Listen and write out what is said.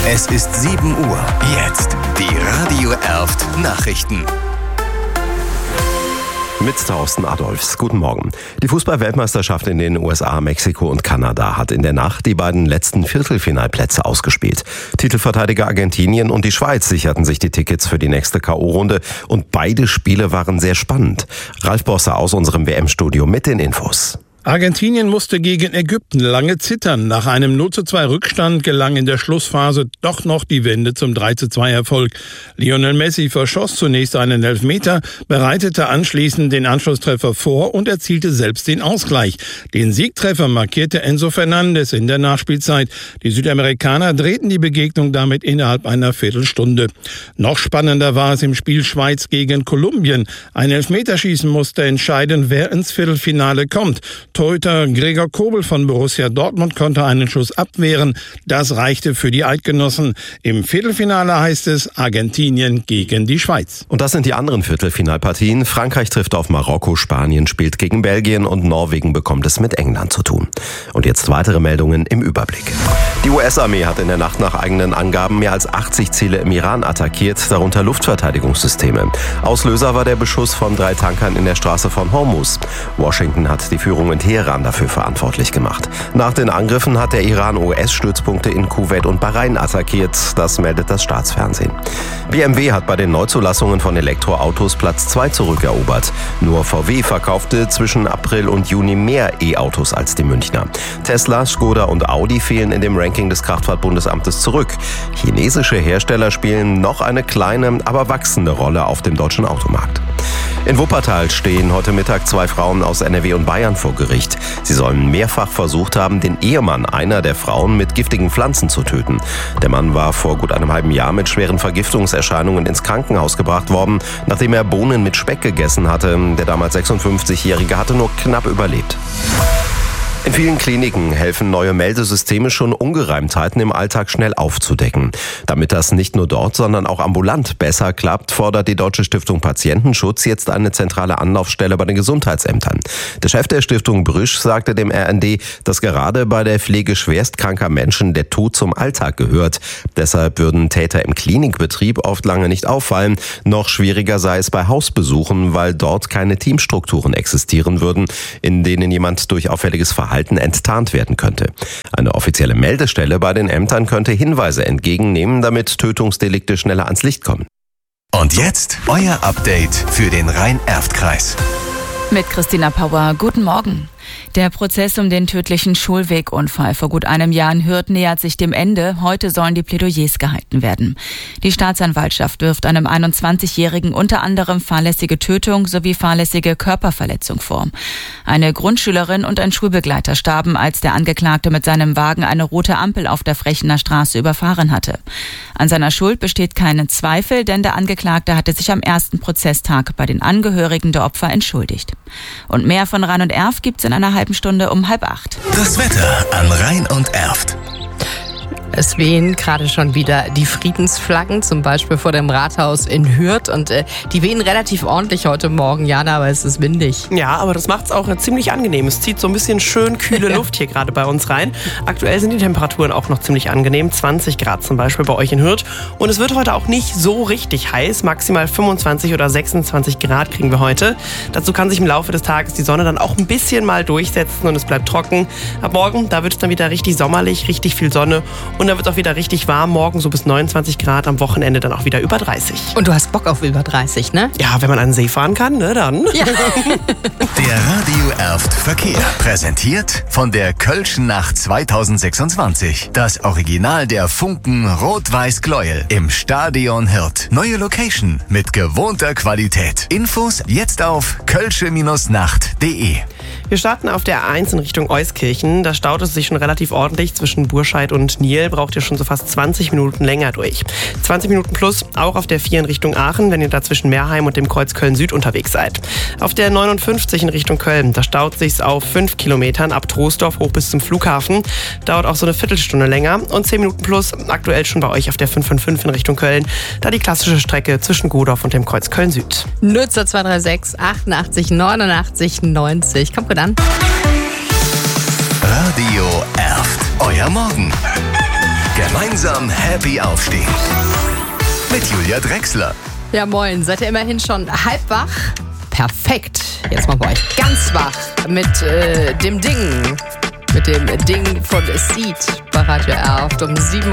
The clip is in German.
Es ist 7 Uhr. Jetzt die Radio Erft Nachrichten. Mit Thorsten Adolfs. Guten Morgen. Die Fußball-Weltmeisterschaft in den USA, Mexiko und Kanada hat in der Nacht die beiden letzten Viertelfinalplätze ausgespielt. Titelverteidiger Argentinien und die Schweiz sicherten sich die Tickets für die nächste K.O.-Runde und beide Spiele waren sehr spannend. Ralf Bosse aus unserem WM-Studio mit den Infos. Argentinien musste gegen Ägypten lange zittern. Nach einem 0:2 Rückstand gelang in der Schlussphase doch noch die Wende zum 3:2 Erfolg. Lionel Messi verschoss zunächst einen Elfmeter, bereitete anschließend den Anschlusstreffer vor und erzielte selbst den Ausgleich. Den Siegtreffer markierte Enzo Fernandes in der Nachspielzeit. Die Südamerikaner drehten die Begegnung damit innerhalb einer Viertelstunde. Noch spannender war es im Spiel Schweiz gegen Kolumbien. Ein Elfmeterschießen musste entscheiden, wer ins Viertelfinale kommt. Torhüter Gregor Kobel von Borussia Dortmund konnte einen Schuss abwehren. Das reichte für die Eidgenossen. Im Viertelfinale heißt es Argentinien gegen die Schweiz. Und das sind die anderen Viertelfinalpartien. Frankreich trifft auf Marokko, Spanien spielt gegen Belgien und Norwegen bekommt es mit England zu tun. Und jetzt weitere Meldungen im Überblick. Die US-Armee hat in der Nacht nach eigenen Angaben mehr als 80 Ziele im Iran attackiert, darunter Luftverteidigungssysteme. Auslöser war der Beschuss von 3 Tankern in der Straße von Hormuz. Washington hat die Führung in Teheran dafür verantwortlich gemacht. Nach den Angriffen hat der Iran US-Stützpunkte in Kuwait und Bahrain attackiert. Das meldet das Staatsfernsehen. BMW hat bei den Neuzulassungen von Elektroautos Platz 2 zurückerobert. Nur VW verkaufte zwischen April und Juni mehr E-Autos als die Münchner. Tesla, Skoda und Audi fehlen in dem Ranking des Kraftfahrtbundesamtes zurück. Chinesische Hersteller spielen noch eine kleine, aber wachsende Rolle auf dem deutschen Automarkt. In Wuppertal stehen heute Mittag 2 Frauen aus NRW und Bayern vor Gericht. Sie sollen mehrfach versucht haben, den Ehemann einer der Frauen mit giftigen Pflanzen zu töten. Der Mann war vor gut einem halben Jahr mit schweren Vergiftungserscheinungen ins Krankenhaus gebracht worden, nachdem er Bohnen mit Speck gegessen hatte. Der damals 56-Jährige hatte nur knapp überlebt. In vielen Kliniken helfen neue Meldesysteme schon, Ungereimtheiten im Alltag schnell aufzudecken. Damit das nicht nur dort, sondern auch ambulant besser klappt, fordert die Deutsche Stiftung Patientenschutz jetzt eine zentrale Anlaufstelle bei den Gesundheitsämtern. Der Chef der Stiftung Brüsch sagte dem RND, dass gerade bei der Pflege schwerstkranker Menschen der Tod zum Alltag gehört. Deshalb würden Täter im Klinikbetrieb oft lange nicht auffallen. Noch schwieriger sei es bei Hausbesuchen, weil dort keine Teamstrukturen existieren würden, in denen jemand durch auffälliges Verhalten enttarnt werden könnte. Eine offizielle Meldestelle bei den Ämtern könnte Hinweise entgegennehmen, damit Tötungsdelikte schneller ans Licht kommen. Und jetzt euer Update für den Rhein-Erft-Kreis. Mit Christina Pauer, guten Morgen. Der Prozess um den tödlichen Schulwegunfall vor gut einem Jahr in Hürth nähert sich dem Ende. Heute sollen die Plädoyers gehalten werden. Die Staatsanwaltschaft wirft einem 21-Jährigen unter anderem fahrlässige Tötung sowie fahrlässige Körperverletzung vor. Eine Grundschülerin und ein Schulbegleiter starben, als der Angeklagte mit seinem Wagen eine rote Ampel auf der Frechener Straße überfahren hatte. An seiner Schuld besteht keinen Zweifel, denn der Angeklagte hatte sich am ersten Prozesstag bei den Angehörigen der Opfer entschuldigt. Und mehr von Rhein und Erft gibt's in einer halben Stunde um 7:30. Das Wetter an Rhein und Erft. Es wehen gerade schon wieder die Friedensflaggen, zum Beispiel vor dem Rathaus in Hürth. Und die wehen relativ ordentlich heute Morgen, Jana, aber es ist windig. Ja, aber das macht es auch ziemlich angenehm. Es zieht so ein bisschen schön kühle Luft hier gerade bei uns rein. Aktuell sind die Temperaturen auch noch ziemlich angenehm. 20 Grad zum Beispiel bei euch in Hürth. Und es wird heute auch nicht so richtig heiß. Maximal 25 oder 26 Grad kriegen wir heute. Dazu kann sich im Laufe des Tages die Sonne dann auch ein bisschen mal durchsetzen und es bleibt trocken. Ab morgen, da wird es dann wieder richtig sommerlich, richtig viel Sonne. Und dann wird es auch wieder richtig warm, morgen so bis 29 Grad, am Wochenende dann auch wieder über 30. Und du hast Bock auf über 30, ne? Ja, wenn man an den See fahren kann, ne, dann. Ja. Der Radio Erft Verkehr. Präsentiert von der Kölschen Nacht 2026. Das Original der Funken Rot-Weiß-Gleuel im Stadion Hürth. Neue Location mit gewohnter Qualität. Infos jetzt auf kölsche-nacht.de. Wir starten auf der A1 in Richtung Euskirchen. Da staut es sich schon relativ ordentlich zwischen Burscheid und Niel. Braucht ihr schon so fast 20 Minuten länger durch. 20 Minuten plus auch auf der 4 in Richtung Aachen, wenn ihr da zwischen Meerheim und dem Kreuz Köln-Süd unterwegs seid. Auf der 59 in Richtung Köln, da staut sich's auf 5 Kilometern ab Troisdorf hoch bis zum Flughafen. Dauert auch so eine Viertelstunde länger. Und 10 Minuten plus aktuell schon bei euch auf der 555 in Richtung Köln. Da die klassische Strecke zwischen Godorf und dem Kreuz Köln-Süd. Nutzer 236 88 89 90. Kommt gut an. Radio Erft. Euer Morgen. Gemeinsam happy aufstehen. Mit Julia Drechsler. Ja, moin. Seid ihr immerhin schon halb wach? Perfekt. Jetzt machen wir euch ganz wach mit dem Ding. Mit dem Ding von Seed bei Radio Erft um 7